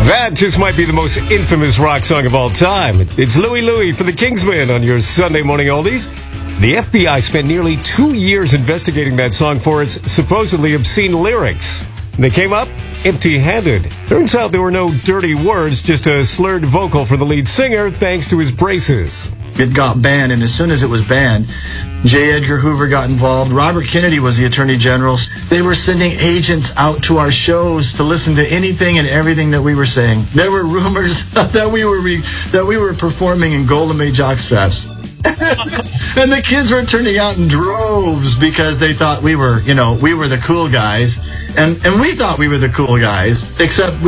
That just might be the most infamous rock song of all time. It's Louie Louie for the Kingsmen on your Sunday morning oldies. The FBI spent nearly 2 years investigating that song for its supposedly obscene lyrics. They came up empty-handed. Turns out there were no dirty words, just a slurred vocal from the lead singer thanks to his braces. It got banned, and as soon as it was banned, J. Edgar Hoover got involved. Robert Kennedy was the Attorney General. They were sending agents out to our shows to listen to anything and everything that we were saying. There were rumors that we were performing in Golden Maid jockstraps. And the kids were turning out in droves because they thought we were the cool guys. And we thought we were the cool guys, except